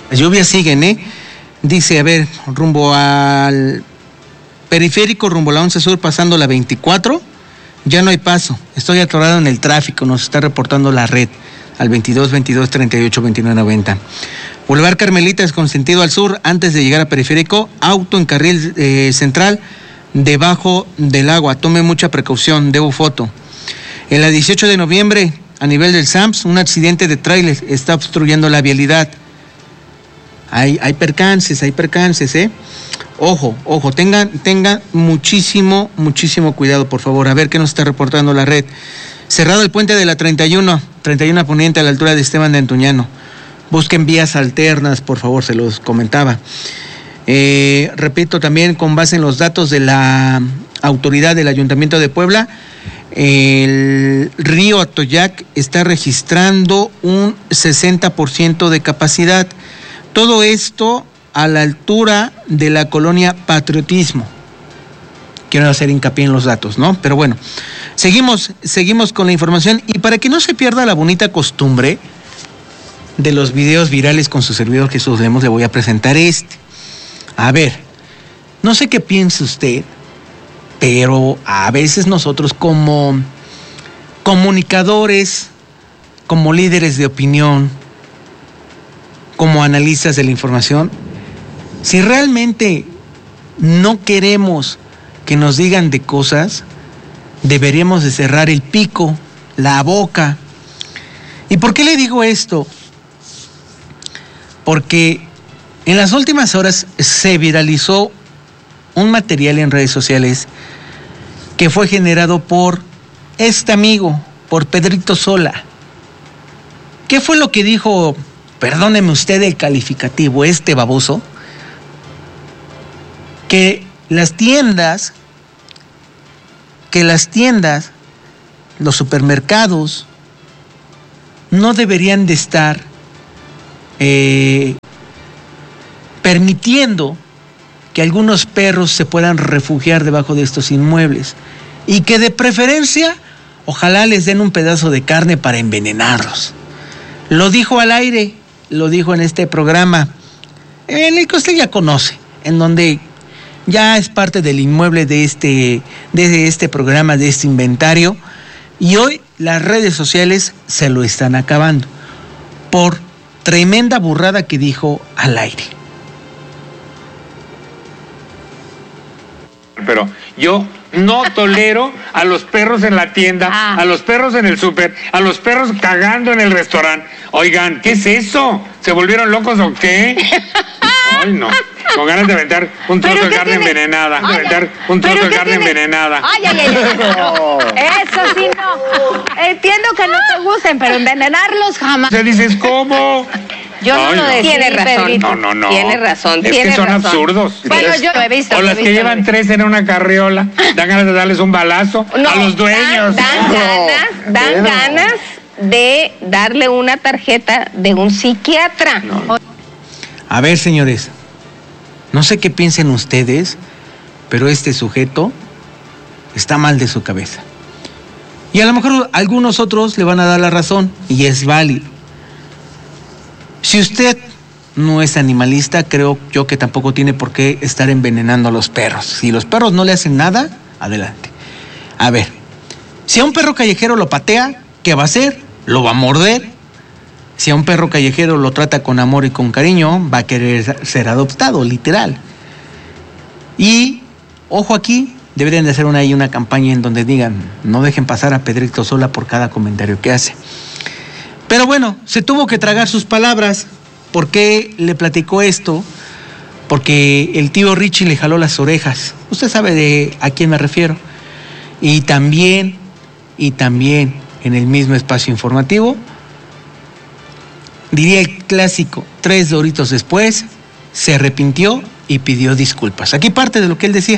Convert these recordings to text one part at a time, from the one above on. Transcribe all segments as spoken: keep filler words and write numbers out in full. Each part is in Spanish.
Las lluvias siguen, ¿eh? Dice, a ver, rumbo al periférico, rumbo a la once Sur, pasando la veinticuatro, ya no hay paso. Estoy atorado en el tráfico, nos está reportando la red al veintidós, veintidós, treinta y ocho, veintinueve, noventa. Boulevard Carmelitas con sentido al sur, antes de llegar a periférico, auto en carril eh, central, debajo del agua. Tome mucha precaución, debo foto. En la dieciocho de noviembre, a nivel del S A M S, un accidente de tráiler está obstruyendo la vialidad. Hay, hay percances, hay percances, ¿eh? Ojo, ojo, tengan, tengan muchísimo, muchísimo cuidado, por favor. A ver qué nos está reportando la red. Cerrado el puente de la treinta y uno, treinta y uno Poniente a la altura de Esteban de Antuñano. Busquen vías alternas, por favor, se los comentaba. Eh, repito también, con base en los datos de la autoridad del Ayuntamiento de Puebla, el río Atoyac está registrando un sesenta por ciento de capacidad. Todo esto a la altura de la colonia Patriotismo. Quiero hacer hincapié en los datos, ¿no? Pero bueno, seguimos, seguimos con la información. Y para que no se pierda la bonita costumbre de los videos virales con su servidor Jesús Lemos, le voy a presentar este. A ver, no sé qué piensa usted, pero a veces nosotros como comunicadores, como líderes de opinión, como analistas de la información, si realmente no queremos que nos digan de cosas, deberíamos de cerrar el pico, la boca. ¿Y por qué le digo esto? Porque en las últimas horas se viralizó un material en redes sociales que fue generado por este amigo, por Pedrito Sola. ¿Qué fue lo que dijo? Perdóneme usted el calificativo, este baboso. Que las tiendas, que las tiendas, los supermercados, no deberían de estar eh, permitiendo que algunos perros se puedan refugiar debajo de estos inmuebles y que de preferencia, ojalá les den un pedazo de carne para envenenarlos. Lo dijo al aire, lo dijo en este programa, en el que usted ya conoce, en donde ya es parte del inmueble de este, de este programa, de este inventario, y hoy las redes sociales se lo están acabando por tremenda burrada que dijo al aire. Pero yo no tolero a los perros en la tienda, ah. a los perros en el súper, a los perros cagando en el restaurante. Oigan, ¿qué es eso? ¿Se volvieron locos o qué? Ay, no. Con ganas de aventar un trozo de carne tiene? envenenada. Ay, de aventar un trozo de carne tiene? envenenada. Ay, ay, ay, ay. No. Eso sí no. Entiendo que no te gusten, pero envenenarlos jamás. ¿Te dices cómo? Yo no, Ay, lo no. decía. Tiene razón. Pedrito. No, no, no. Tiene razón. Es tiene que son razón. absurdos. Bueno, yo lo he visto. O las he que visto, llevan tres en una carriola, dan ganas de darles un balazo No, a los dueños. Dan, dan ganas, dan Pero... ganas de darle una tarjeta de un psiquiatra. No. A ver, señores, no sé qué piensen ustedes, pero este sujeto está mal de su cabeza. Y a lo mejor algunos otros le van a dar la razón, y es válido. Si usted no es animalista, creo yo que tampoco tiene por qué estar envenenando a los perros. Si los perros no le hacen nada, adelante. A ver, si a un perro callejero lo patea, ¿qué va a hacer? Lo va a morder. Si a un perro callejero lo trata con amor y con cariño, va a querer ser adoptado, literal. Y, ojo aquí, deberían de hacer una, una campaña en donde digan, no dejen pasar a Pedrito Sola por cada comentario que hace. Pero bueno, se tuvo que tragar sus palabras. ¿Por qué le platicó esto? Porque el tío Richie le jaló las orejas. Usted sabe de a quién me refiero. Y también, y también en el mismo espacio informativo, diría el clásico, tres doritos después, se arrepintió y pidió disculpas. Aquí parte de lo que él decía.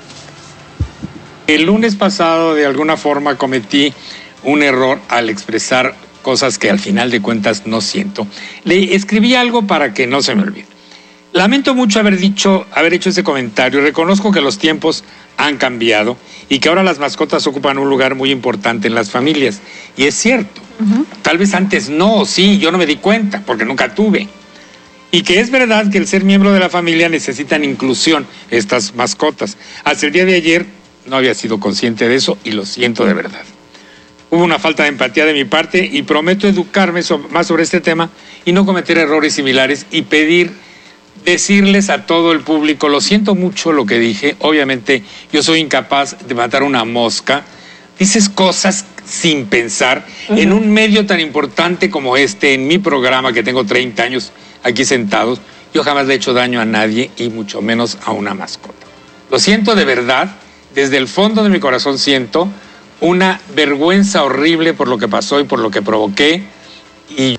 El lunes pasado, de alguna forma, cometí un error al expresar cosas que al final de cuentas no siento. Le escribí algo para que no se me olvide. Lamento mucho haber dicho, haber hecho ese comentario. Reconozco que los tiempos han cambiado y que ahora las mascotas ocupan un lugar muy importante en las familias. Y es cierto. Uh-huh. Tal vez antes no, sí, yo no me di cuenta porque nunca tuve. Y que es verdad que el ser miembro de la familia necesitan inclusión, estas mascotas. Hasta el día de ayer no había sido consciente de eso y lo siento de verdad. Hubo una falta de empatía de mi parte y prometo educarme so- más sobre este tema y no cometer errores similares y pedir, decirles a todo el público, lo siento mucho lo que dije, obviamente yo soy incapaz de matar una mosca, dices cosas sin pensar, uh-huh. en un medio tan importante como este, en mi programa que tengo treinta años aquí sentados, yo jamás le he hecho daño a nadie y mucho menos a una mascota. Lo siento de verdad, desde el fondo de mi corazón siento una vergüenza horrible por lo que pasó y por lo que provoqué. Y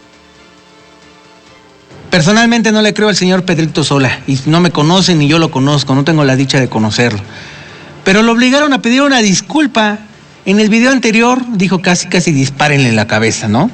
personalmente no le creo al señor Pedrito Sola, y no me conoce ni yo lo conozco, no tengo la dicha de conocerlo. Pero lo obligaron a pedir una disculpa. En el video anterior dijo casi casi dispárenle en la cabeza, ¿no?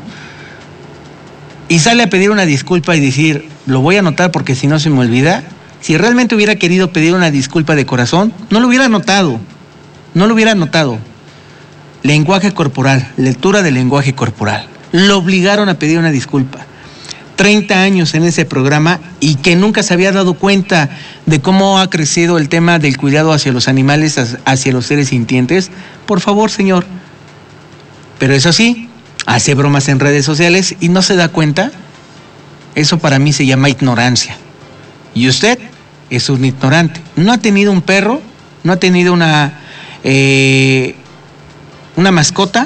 Y sale a pedir una disculpa y decir, lo voy a anotar porque si no se me olvida. Si realmente hubiera querido pedir una disculpa de corazón, no lo hubiera anotado, no lo hubiera anotado. Lenguaje corporal, lectura del lenguaje corporal. Lo obligaron a pedir una disculpa. treinta años en ese programa y que nunca se había dado cuenta de cómo ha crecido el tema del cuidado hacia los animales, hacia los seres sintientes. Por favor, señor. Pero eso sí, hace bromas en redes sociales y no se da cuenta. Eso para mí se llama ignorancia. Y usted es un ignorante. No ha tenido un perro, no ha tenido una... Eh, una mascota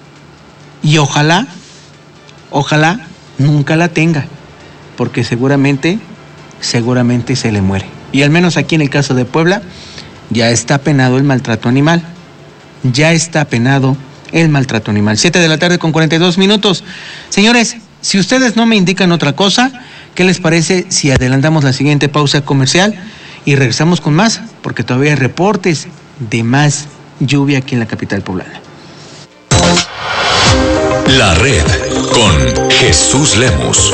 y ojalá, ojalá nunca la tenga, porque seguramente, seguramente se le muere. Y al menos aquí en el caso de Puebla, ya está penado el maltrato animal, ya está penado el maltrato animal. Siete de la tarde con cuarenta y dos minutos. Señores, si ustedes no me indican otra cosa, ¿qué les parece si adelantamos la siguiente pausa comercial y regresamos con más? Porque todavía hay reportes de más lluvia aquí en la capital poblana. La Red con Jesús Lemus.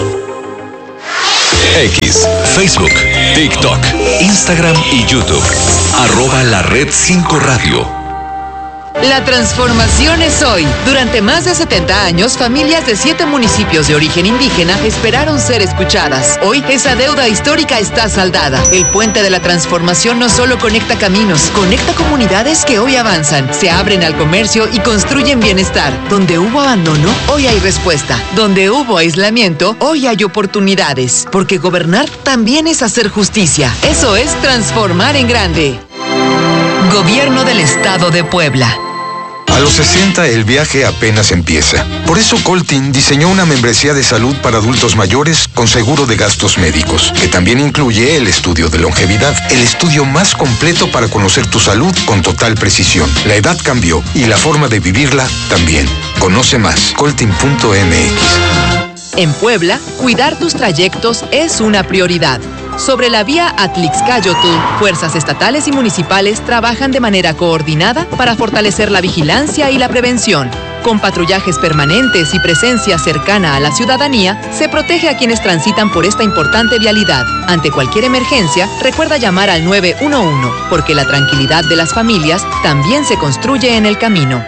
X, Facebook, TikTok, Instagram y YouTube. Arroba La Red cinco Radio. La transformación es hoy. Durante más de setenta años, familias de siete municipios de origen indígena esperaron ser escuchadas. Hoy, esa deuda histórica está saldada. El puente de la transformación no solo conecta caminos, conecta comunidades que hoy avanzan, se abren al comercio y construyen bienestar. Donde hubo abandono, hoy hay respuesta. Donde hubo aislamiento, hoy hay oportunidades. Porque gobernar también es hacer justicia. Eso es transformar en grande. Gobierno del Estado de Puebla. A los sesenta el viaje apenas empieza. Por eso Coltin diseñó una membresía de salud para adultos mayores con seguro de gastos médicos, que también incluye el estudio de longevidad, el estudio más completo para conocer tu salud con total precisión. La edad cambió y la forma de vivirla también. Conoce más, coltin punto m x. En Puebla, cuidar tus trayectos es una prioridad. Sobre la vía Atlixcáyotl, fuerzas estatales y municipales trabajan de manera coordinada para fortalecer la vigilancia y la prevención. Con patrullajes permanentes y presencia cercana a la ciudadanía, se protege a quienes transitan por esta importante vialidad. Ante cualquier emergencia, recuerda llamar al nueve uno uno, porque la tranquilidad de las familias también se construye en el camino.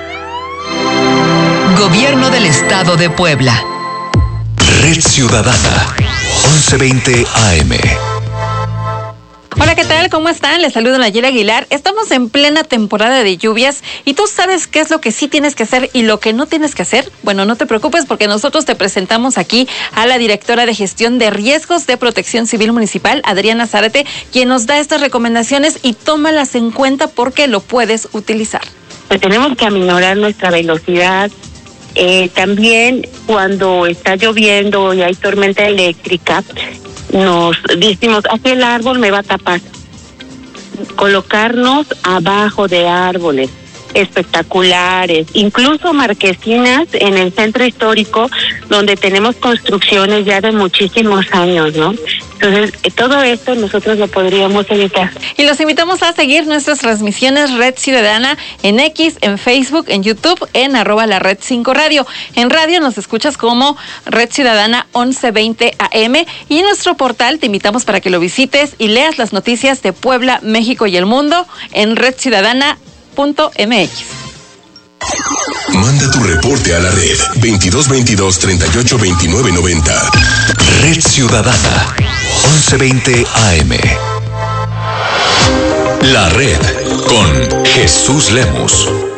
Gobierno del Estado de Puebla. Red Ciudadana, once veinte A M. Hola, ¿qué tal? ¿Cómo están? Les saluda Nayeli Aguilar. Estamos en plena temporada de lluvias y tú sabes qué es lo que sí tienes que hacer y lo que no tienes que hacer. Bueno, no te preocupes porque nosotros te presentamos aquí a la directora de Gestión de Riesgos de Protección Civil Municipal, Adriana Zárate, quien nos da estas recomendaciones y tómalas en cuenta porque lo puedes utilizar. Pues tenemos que aminorar nuestra velocidad. Eh, también cuando está lloviendo y hay tormenta eléctrica, nos decimos, aquí el árbol me va a tapar. Colocarnos abajo de árboles espectaculares, incluso marquesinas en el centro histórico donde tenemos construcciones ya de muchísimos años, ¿no? Entonces, todo esto nosotros lo podríamos evitar. Y los invitamos a seguir nuestras transmisiones Red Ciudadana en X, en Facebook, en YouTube, en arroba la Red cinco Radio. En radio nos escuchas como Red Ciudadana once veinte A M y en nuestro portal te invitamos para que lo visites y leas las noticias de Puebla, México y el mundo en red ciudadana punto m x. Manda tu reporte a la red veintidós veintidós treinta y ocho veintinueve noventa. Red Ciudadana, once veinte A M. La Red con Jesús Lemus.